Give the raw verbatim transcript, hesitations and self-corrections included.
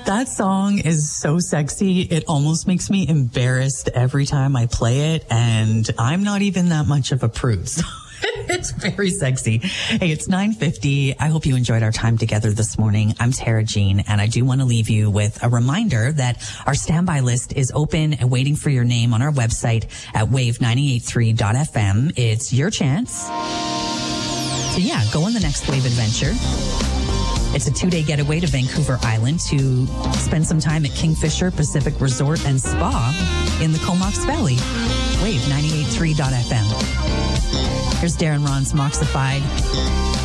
That song is so sexy. It almost makes me embarrassed every time I play it. And I'm not even that much of a prude. So it's very sexy. Hey, it's nine fifty. I hope you enjoyed our time together this morning. I'm Tara Jean, and I do want to leave you with a reminder that our standby list is open and waiting for your name on our website at wave nine eight three dot f m. It's your chance. So yeah, go on the next Wave adventure. It's a two-day getaway to Vancouver Island to spend some time at Kingfisher Pacific Resort and Spa in the Comox Valley. Wave nine eight three dot f m. Here's Darren Ron's Moxified.